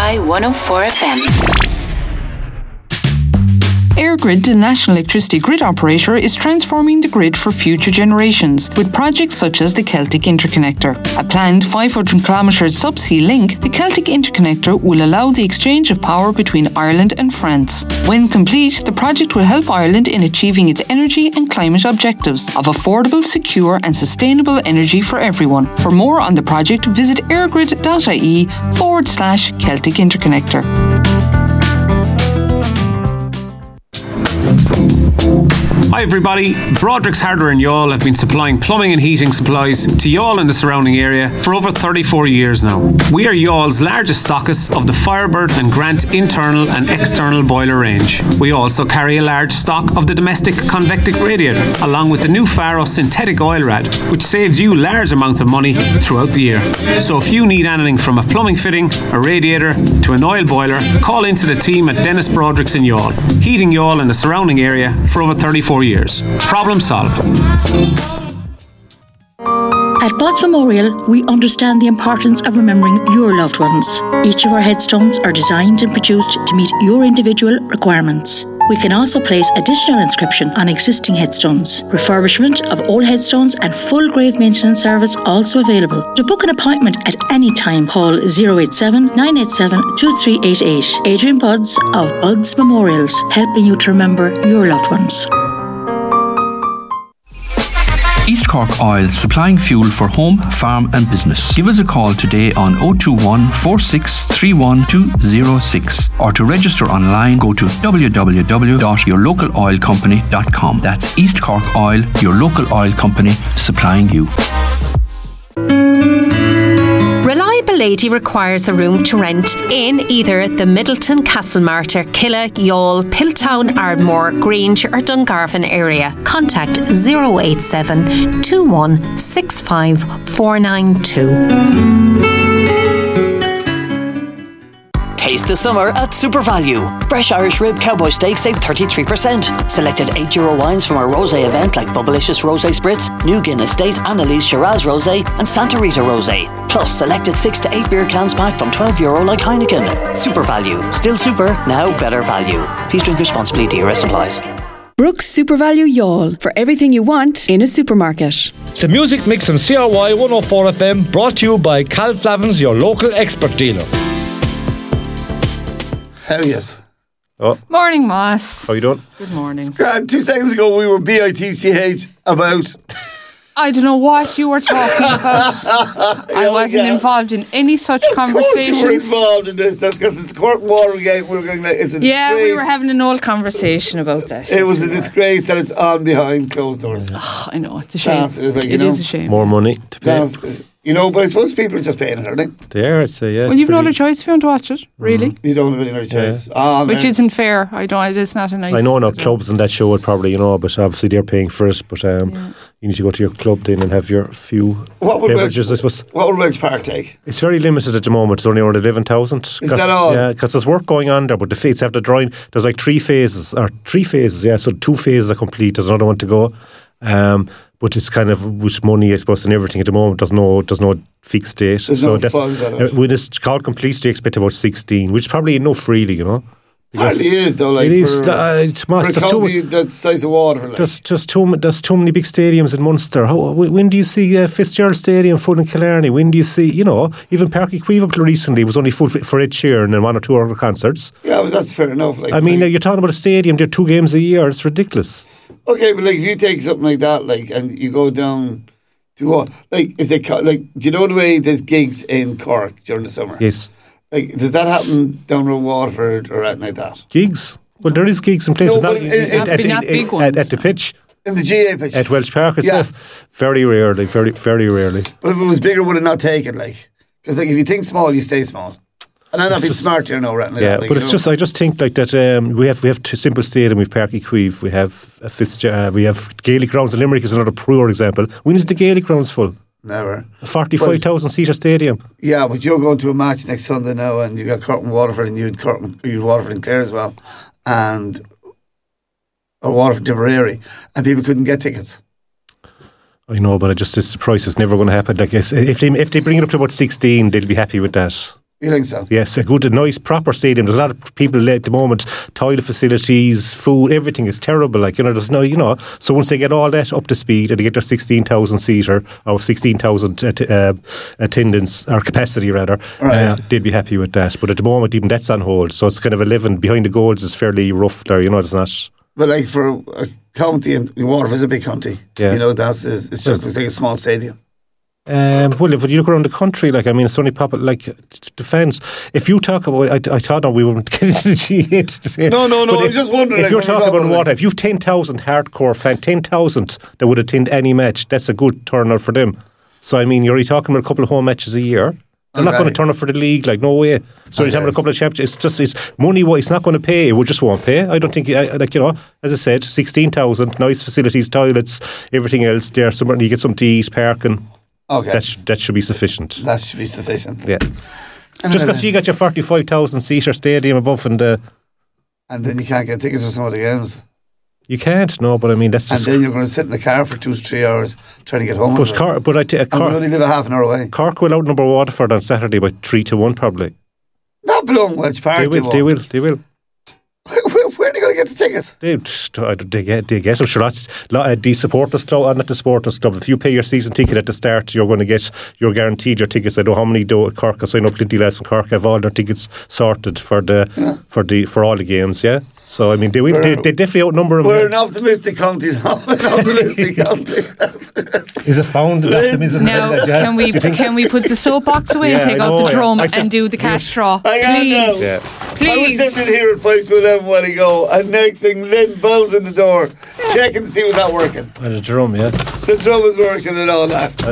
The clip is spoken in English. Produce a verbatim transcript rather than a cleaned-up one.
Y one oh four F M. EirGrid, the national electricity grid operator, is transforming the grid for future generations with projects such as the Celtic Interconnector. A planned five hundred kilometre subsea link, the Celtic Interconnector will allow the exchange of power between Ireland and France. When complete, the project will help Ireland in achieving its energy and climate objectives of affordable, secure and sustainable energy for everyone. For more on the project, visit airgrid.ie forward slash Celtic Interconnector. Hi everybody, Broderick's Hardware in Youghal have been supplying plumbing and heating supplies to Youghal and the surrounding area for over thirty-four years now. We are Youghall's largest stockist of the Firebird and Grant internal and external boiler range. We also carry a large stock of the domestic convectic radiator, along with the new Faro synthetic oil rad, which saves you large amounts of money throughout the year. So if you need anything from a plumbing fitting, a radiator to an oil boiler, call into the team at Dennis Broderick's in Youghal, heating Youghal and the surrounding area for over thirty-four years. Problem solved. At Bud's Memorial, we understand the importance of remembering your loved ones. Each of our headstones are designed and produced to meet your individual requirements. We can also place additional inscription on existing headstones. Refurbishment of old headstones and full grave maintenance service also available. To book an appointment at any time, call zero eight seven, nine eight seven, two three eight eight. Adrian Budds of Budds Memorials, helping you to remember your loved ones. East Cork Oil, supplying fuel for home, farm and business. Give us a call today on oh two one, four six three one, two oh six or to register online go to w w w dot your local oil company dot com. That's East Cork Oil, your local oil company, supplying you. Reliability requires a room to rent in either the Middleton, Castlemartyr, Killa, Youghal, Piltown, Ardmore, Grange or Dungarvan area. Contact zero eight seven, two one six five, four nine two. Taste the summer at Super Value. Fresh Irish Rib Cowboy Steak save thirty-three percent. Selected eight euro wines from our rosé event like Bubblicious Rosé Spritz, New Guinness State, Annalise Shiraz Rosé and Santa Rita Rosé. Plus selected six to eight beer cans pack from twelve euro like Heineken. Super Value. Still super, now better value. Please drink responsibly. D R S applies. Brooks Super Value Youghal, for everything you want in a supermarket. The music mix on C R Y one oh four F M, brought to you by Cal Flavins, your local expert dealer. Hell yes. Oh. Morning, Moss. How you doing? Good morning. Grant, two seconds ago we were B I T C H about... I don't know what you were talking about. I wasn't yeah. involved in any such of conversations. Of course you were involved in this. That's because it's Cork Watergate. We were going like, it's a yeah, disgrace. we were having an old conversation about that. It was a disgrace that it's on behind closed doors. Oh, I know, it's a shame. That's, it's like, it know, is a shame. More money to pay. That's, you know, but I suppose people are just paying it, are they? They are, I'd say, yeah. Well, you've no other choice if you want to watch it, really. Mm-hmm. You don't have any other choice. Yeah. Oh, Which isn't fair. I don't, it's not a nice... I know now clubs and that show would probably, you know, but obviously they're paying for it, but um, yeah. you need to go to your club then and have your few what would beverages, Welch, I suppose. What would Welch Park take? It's very limited at the moment. It's only around eleven thousand. Is that all? Yeah, because there's work going on there, but the fees have to drawing. There's like three phases, or three phases, yeah, so two phases are complete. There's another one to go. Um, but it's kind of with money, I suppose, and everything at the moment. There's no, there's no fixed date. There's so no that's, funds on it. Uh, when it's called complete, they expect about sixteen, which is probably enough, really, you know. Hardly is though, like it is, for, uh, it's for a county that size of water. Like. There's just too, there's too many big stadiums in Munster. How, when do you see uh, Fitzgerald Stadium full in Killarney? When do you see, you know, even Páirc Uí Chaoimh recently was only full for Ed Sheeran and one or two other concerts. Yeah, but that's fair enough. Like, I mean, like, you're talking about a stadium, there are two games a year, it's ridiculous. Okay, but like if you take something like that, like, and you go down to what, like, is it, like, do you know the way there's gigs in Cork during the summer? Yes. Like, does that happen down around Waterford or anything like that? Gigs? Well, there is gigs in places, no, not, in, at, in, at, at, at, at the pitch. In the G A pitch? At Welch Park itself. Yeah. Very rarely, very very rarely. But if it was bigger, would it not take it, like? Because like, if you think small, you stay small. And I'm not being smart here now, right? Like yeah, that, like, but it's know? just, I just think like that um, we have we have two simple stadium, we have Páirc Uí Chaoimh, we have a Fitzgerald, uh, we have Gaelic Grounds in Limerick is another poor example. When is the Gaelic Grounds full? Never. A forty-five thousand seater stadium. Yeah, but you're going to a match next Sunday now, and you got Cork and Waterford, and you had Cork and, you had Waterford and Clare as well, and or Waterford Tipperary, and people couldn't get tickets. I know, but I just it's the price is never going to happen. Like if they if they bring it up to about sixteen, they'll be happy with that. You think so? Yes, a good, a nice, proper stadium. There's a lot of people at the moment, toilet facilities, food, everything is terrible. Like, you know, there's no, you know, so once they get all that up to speed and they get their sixteen thousand seater or sixteen thousand att- uh, attendance or capacity rather, right. uh, they'd be happy with that. But at the moment, even that's on hold. So it's kind of eleven behind the goals is fairly rough there, you know, it's not. But like for a county, and Waterford is a big county, yeah. you know, that's it's just it's like a small stadium. Um, well, if you look around the country, like, I mean, it's only pop like the fans. If you talk about, I, I thought no, we wouldn't get into the G eight today. No, no, no. But I'm if, just wondering. If like, you're talking about like, water, if you've ten thousand hardcore fans, ten thousand that would attend any match, that's a good turnout for them. So, I mean, you're only talking about a couple of home matches a year. They're okay. not going to turn up for the league, like, no way. So, okay. you're talking about a couple of championships. It's just, it's money wise, it's not going to pay. It just won't pay. I don't think, like, you know, as I said, sixteen thousand, nice facilities, toilets, everything else there. Somewhere you get something to eat, parking. Okay. That, sh- that should be sufficient. That should be sufficient. Yeah. Just because you got your forty-five thousand seater stadium above and the. And then you can't get tickets for some of the games. You can't, no, but I mean, that's just. And then you're going to sit in the car for two to three hours trying to get home. But, Car- but I t- uh, Car- and we only live a half an hour away. Cork will outnumber Waterford on Saturday by three to one, probably. Not below Welsh Park. They will, they, they will, they will. Where, where are they going to get the tickets? They, just, I don't, they get, they get them. Sure, lots, lot, uh, the supporters club, uh, not the supporters club. If you pay your season ticket at the start, you're going to get, you're guaranteed your tickets. I don't know how many do Cork, because I know plenty lads from Cork have all their tickets sorted for the, yeah. for the, for all the games. Yeah. So I mean, they will, they, they definitely outnumber them. We're an optimistic county. An optimistic county. Is it found optimism? Now, can we can we put the soapbox away yeah, and take I out know, the drum yeah. and do the cash draw? Please, yeah. I please. was sitting here at five to eleven when I go, and next thing, Lynn bells in the door, checking to see was that working. And the drum, yeah. The drum was working and all that.